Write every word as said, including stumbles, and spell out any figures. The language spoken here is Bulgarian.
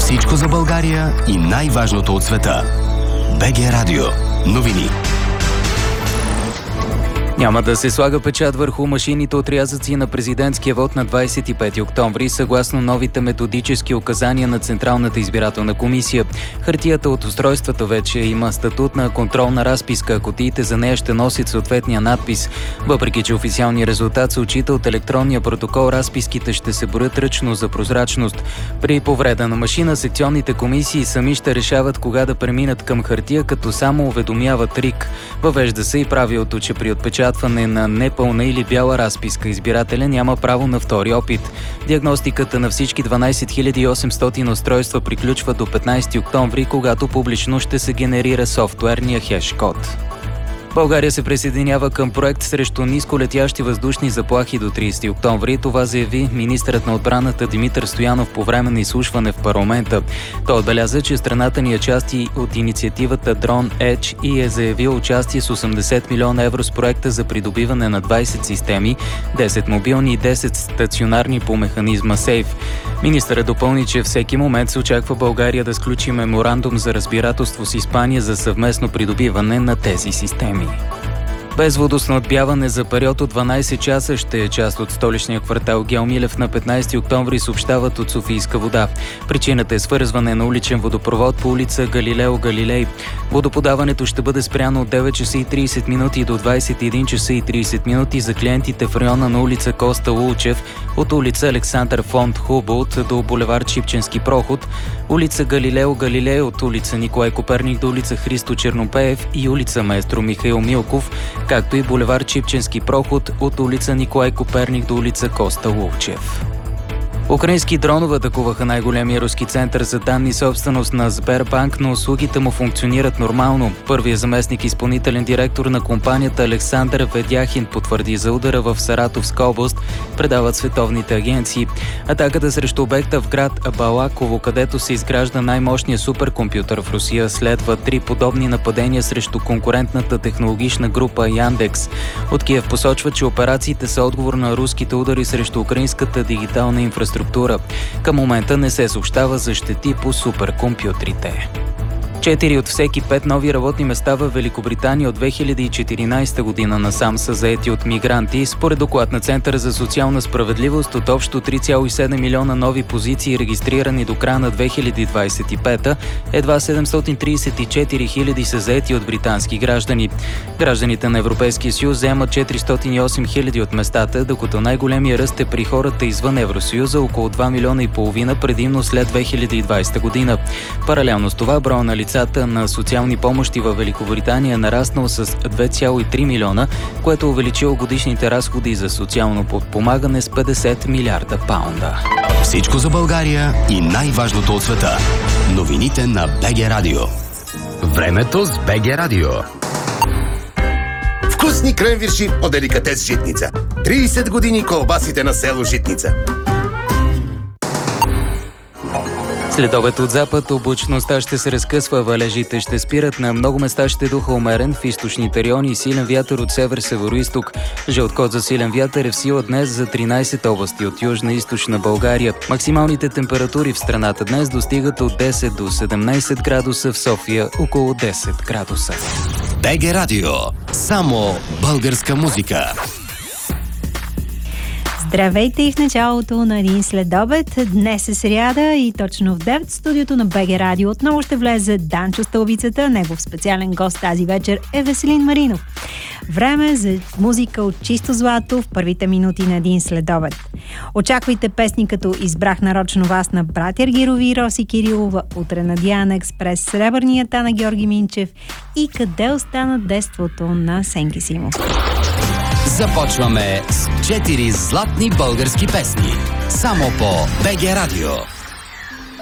Всичко за България и най-важното от света. БГ Радио. Новини. Няма да се слага печат върху машинните отрязъци на президентския вод на двадесет и пети октомври, съгласно новите методически указания на Централната избирателна комисия. Хартията от устройствата вече има статут на контролна разписка, а кутиите за нея ще носят съответния надпис. Въпреки че официалният резултат се отчита от електронния протокол, разписките ще се броят ръчно за прозрачност. При повреда на машина, секционните комисии сами ще решават кога да преминат към хартия, като само уведомяват РИК. Въвежда се и правилото, че при отпечатване на непълна или бяла разписка избирателя няма право на втори опит. Диагностиката на всички дванадесет хиляди и осемстотин устройства приключва до петнадесети октомври, когато публично ще се генерира софтуерния хеш-код. България се присъединява към проект срещу нисколетящи въздушни заплахи до тридесети октомври. Това заяви министърът на отбраната Димитър Стоянов по време на изслушване в парламента. Той отбеляза, че страната ни е част от инициативата Drone Edge и е заявил участие с осемдесет милиона евро с проекта за придобиване на двадесет системи, десет мобилни и десет стационарни по механизма Сейф. Министърът допълни, че всеки момент се очаква България да сключи меморандум за разбирателство с Испания за съвместно придобиване на тези системи. Без водоснабдяване за период от дванадесет часа ще е част от столичния квартал Гео Милев на петнадесети октомври, съобщават от Софийска вода. Причината е свързване на уличен водопровод по улица Галилео Галилей. Водоподаването ще бъде спряно от девет часа и тридесет минути до двадесет и един часа и тридесет минути за клиентите в района на улица Коста Лулчев, от улица Александър фон Хуболт до булевард Шипченски проход, улица Галилео Галилей от улица Николай Коперник до улица Христо Чернопеев и улица Маестро Михаил Милков, както и булевард Шипченски проход от улица Николай Коперник до улица Коста Лулчев. Украински дронове атакуваха най-големия руски център за данни собственост на Сбербанк, но услугите му функционират нормално. Първият заместник изпълнителен директор на компанията Александър Ведяхин потвърди за удара в Саратовска област, предават световните агенции. Атаката срещу обекта в град Балаково, където се изгражда най-мощният суперкомпютър в Русия, следва три подобни нападения срещу конкурентната технологична група Яндекс. От Киев посочва, че операциите са отговор на руските удари срещу украинската дигитална инфраструктура. Към момента не се съобщава за щети по суперкомпютрите. Четири от всеки пет нови работни места в Великобритания от две хиляди и четиринадесета година насам са заети от мигранти. Според доклад на Центъра за социална справедливост, от общо три цяло и седем милиона нови позиции, регистрирани до края на две хиляди двадесет и пета, едва седемстотин тридесет и четири хиляди са заети от британски граждани. Гражданите на Европейския съюз заемат четиристотин и осем хиляди от местата, докато най-големия ръст е при хората извън Евросъюза, около два милиона и половина, предимно след две хиляди и двадесета година. Паралелно с това, броя на лицата на социални помощи във Великобритания е нараснал с две цяло и три милиона, което е увеличило годишните разходи за социално подпомагане с петдесет милиарда паунда. Всичко за България и най-важното от света. Новините на БГ Радио. Времето с БГ Радио. Вкусни кренвирши от деликатес Житница. тридесет години колбасите на село Житница. След обед от запад облачността ще се разкъсва, валежите ще спират, на много места ще духа умерен, в източните райони и силен вятър от север-североизток. Жълт код за силен вятър е в сила днес за тринадесет области от южна и източна България. Максималните температури в страната днес достигат от десет до седемнадесет градуса, в София около десет градуса. БГ Радио. Само българска музика. Здравейте и в началото на един следобед. Днес е сряда и точно в девет в студиото на БГ Радио отново ще влезе Данчо Стълбицата. Негов специален гост тази вечер е Веселин Маринов. Време за музика от чисто злато в първите минути на един следобед. Очаквайте песни като "Избрах нарочно вас" на братя Аргирови и Роси Кирилова, "Утре на Диана Експрес", "Сребърнията" на Георги Минчев и "Къде остана детството" на Сенки Симов. Започваме с четири златни български песни. Само по БГ Радио.